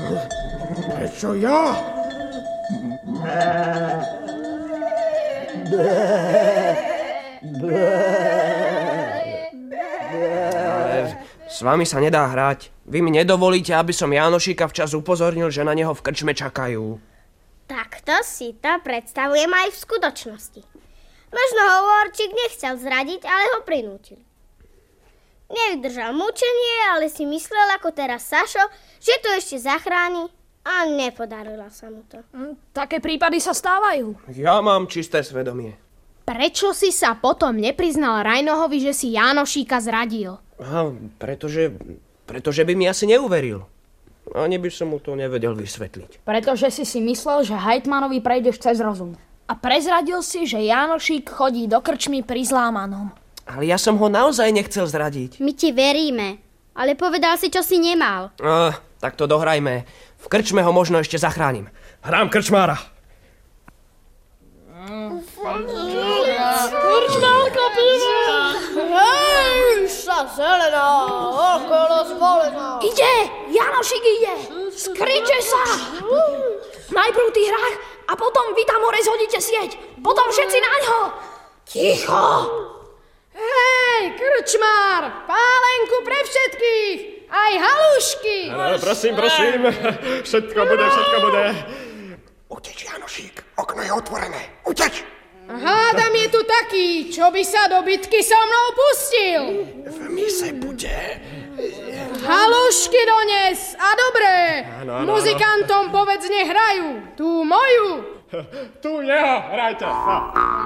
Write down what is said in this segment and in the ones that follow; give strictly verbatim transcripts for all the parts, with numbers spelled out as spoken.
Prečo ja? S vami sa nedá hrať. Vy mi nedovolíte, aby som Jánošíka včas upozornil, že na neho v krčme čakajú. Takto si to predstavujem aj v skutočnosti. Možno ho Worčík nechcel zradiť, ale ho prinútili. Nevydržal mučenie, ale si myslel ako teraz Sašo, že to ešte zachráni a nepodarilo sa mu to. Také prípady sa stávajú. Ja mám čisté svedomie. Prečo si sa potom nepriznal Rajnohovi, že si Jánošíka zradil? Aha, pretože, pretože by mi asi neuveril. Ani by som mu to nevedel vysvetliť. Pretože si si myslel, že hejtmanovi prejdeš cez rozum. A prezradil si, že Jánošík chodí do krčmy pri zlámanom. Ale ja som ho naozaj nechcel zradiť. My ti veríme, ale povedal si, čo si nemal. Ah, tak to dohrajme. V krčme ho možno ešte zachránim. Hrám krčmára. Krčmárka píše! Hej, sa zelená, okolo zvolená. Ide! Jánošík ide! Skriče sa! Najprv ty hrách a potom vy tam hore zhodíte sieť. Potom všetci na ňo. Ticho! Hej, krčmár! Pálenku pre všetkých! Aj halušky! No, prosím, prosím. Všetko bude, všetko bude. Uteč, Jánošík, okno je otvorené. Uteč! Hádam je tu taký, čo by sa do bitky so mnou pustil. V mise bude. Halušky dones a dobré. Áno, áno, Muzikantom povedz, nech hrajú. Tú moju. Tu neho, hrajte. No.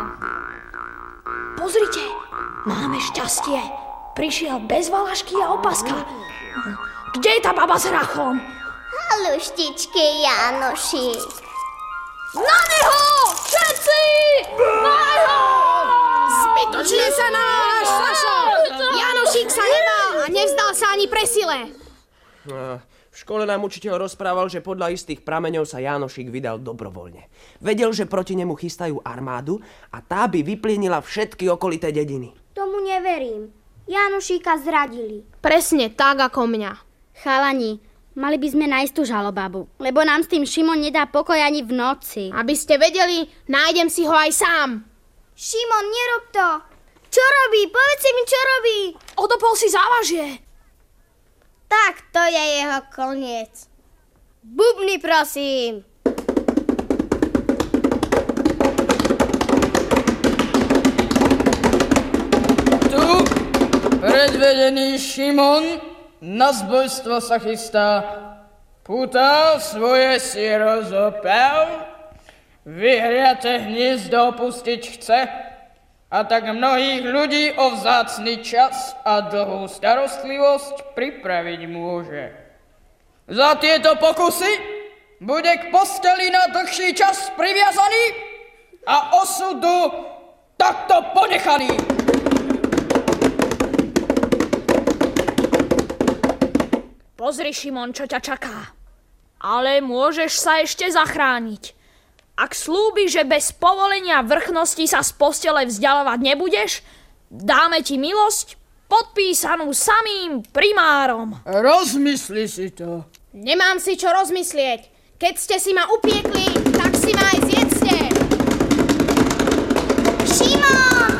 Pozrite, máme šťastie. Prišiel bez valašky a opaska. Kde je tá baba s hrachom? Haluštičky, Jánošík. Na neho! Všetci! Na neho! Zbytočne sa náš, Sašo! Jánošík sa nebál a nevzdal sa ani pre sile. V škole nám učiteľ rozprával, že podľa istých prameňov sa Jánošík vydal dobrovoľne. Vedel, že proti nemu chystajú armádu a tá by vyplienila všetky okolité dediny. Tomu neverím. Jánošíka zradili. Presne tak ako mňa. Chalani, mali by sme nájsť tú žalobabu, lebo nám s tým Šimon nedá pokoj ani v noci. Aby ste vedeli, nájdem si ho aj sám. Šimon, nerob to. Čo robí? Povedz mi, čo robí. Odopol si závažie. Tak, to je jeho koniec. Bubny, prosím. Tu predvedený Šimon na zbojstvo sa chystá. Púta svoje si rozopel, vyhriate hniezdo opustiť chce a tak mnohých ľudí o vzácny čas a dlhú starostlivosť pripraviť môže. Za tieto pokusy bude k posteli na dlhší čas priviazaný a osudu takto ponechaný. Pozri, Šimon, čo ťa čaká. Ale môžeš sa ešte zachrániť. Ak slúbiš, že bez povolenia vrchnosti sa z postele vzdialovať nebudeš, dáme ti milosť podpísanú samým primárom. Rozmysli si to. Nemám si čo rozmyslieť. Keď ste si ma upiekli, tak si ma aj zjedzte. Šimon!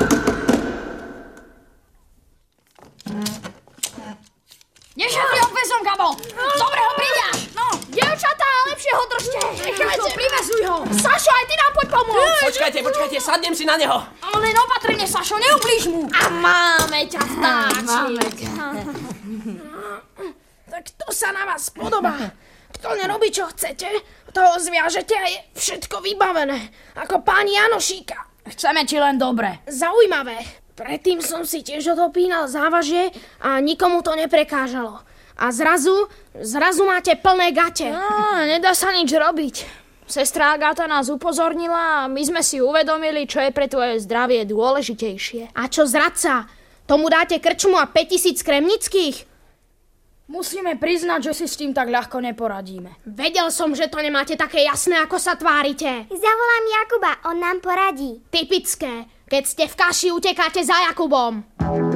Nešetri obvezom, Gabo! Dobre ho pridáš! No, dievčatá, lepšie ho držte! Nechajte, privezuj ho! Sašo, aj ty nám poď pomôcť! Počkajte, počkajte, sadnem si na neho. Len opatrne, Sašo, neublíž mu! A máme ťa, stáči! Máme ťa. Tak to sa na vás podobá. Kto nerobí, čo chcete, toho zviažete a je všetko vybavené. Ako pán Jánošíka. Chceme ti len dobre. Zaujímavé. Predtým som si tiež odopínal závažie a nikomu to neprekážalo. A zrazu, zrazu máte plné gate. No, nedá sa nič robiť. Sestra Agáta nás upozornila a my sme si uvedomili, čo je pre tvoje zdravie dôležitejšie. A čo zradca? Tomu dáte krčmu a päťtisíc kremnických? Musíme priznať, že si s tým tak ľahko neporadíme. Vedel som, že to nemáte také jasné, ako sa tvárite. Zavolám Jakuba, on nám poradí. Typické. Keď ste v kaši, utekáte za Jakubom.